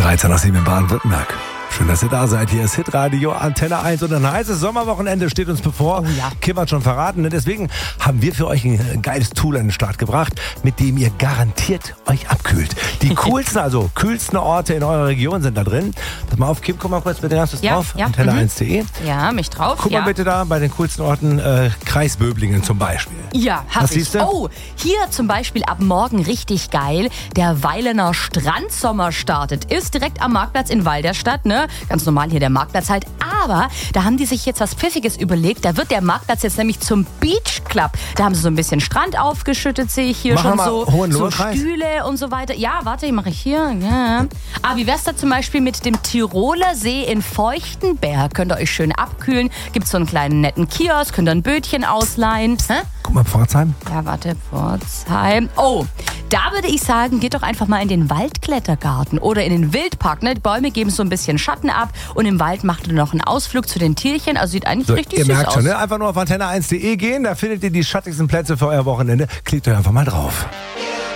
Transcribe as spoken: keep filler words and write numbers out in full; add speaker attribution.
Speaker 1: dreizehn nach sieben in Baden-Württemberg. Schön, dass ihr da seid. Hier ist Hitradio Antenne eins und ein heißes Sommerwochenende steht uns bevor.
Speaker 2: Oh ja.
Speaker 1: Kim hat schon verraten. Und deswegen haben wir für euch ein geiles Tool an den Start gebracht, mit dem ihr garantiert euch abkühlt. Die coolsten, also kühlsten Orte in eurer Region sind da drin. Pass mal auf, Kim, guck mal kurz bitte, hast du es
Speaker 2: Ja,
Speaker 1: drauf?
Speaker 2: ja,
Speaker 1: Antenne
Speaker 2: mhm.
Speaker 1: eins punkt de.
Speaker 2: Ja, mich drauf.
Speaker 1: Guck
Speaker 2: ja.
Speaker 1: mal bitte da bei den coolsten Orten, äh, Kreis Böblingen zum Beispiel.
Speaker 2: Ja, hab
Speaker 1: Was
Speaker 2: ich.
Speaker 1: siehst du?
Speaker 2: Oh, hier zum Beispiel ab morgen richtig geil. Der Weilener Strandsommer startet. Ist direkt am Marktplatz in Walderstadt, ne? Ganz normal hier der Marktplatz halt. Aber da haben die sich jetzt was Pfiffiges überlegt. Da wird der Marktplatz jetzt nämlich zum Beach Club. Da haben sie so ein bisschen Strand aufgeschüttet, sehe ich hier
Speaker 1: Machen
Speaker 2: schon
Speaker 1: wir
Speaker 2: so.
Speaker 1: mal
Speaker 2: So
Speaker 1: Hohenlohe-Kreis?
Speaker 2: Stühle und so weiter. Ja, warte, mache ich hier. Ja. Ah, wie wär's da zum Beispiel mit dem Tiroler See in Feuchtenberg? Könnt ihr euch schön abkühlen. Gibt's so einen kleinen netten Kiosk, könnt ihr ein Bötchen ausleihen. Hä?
Speaker 1: Guck mal, Pforzheim.
Speaker 2: Ja, warte, Pforzheim. Oh, da würde ich sagen, geht doch einfach mal in den Waldklettergarten oder in den Wildpark. Ne? Die Bäume geben so ein bisschen Schatten ab und im Wald macht ihr noch einen Ausflug zu den Tierchen. Also sieht eigentlich
Speaker 1: So,
Speaker 2: richtig
Speaker 1: ihr
Speaker 2: süß
Speaker 1: merkt
Speaker 2: aus.
Speaker 1: schon, ne? Einfach nur auf antenne eins punkt de gehen, da findet ihr die schattigsten Plätze für euer Wochenende. Klickt euch einfach mal drauf.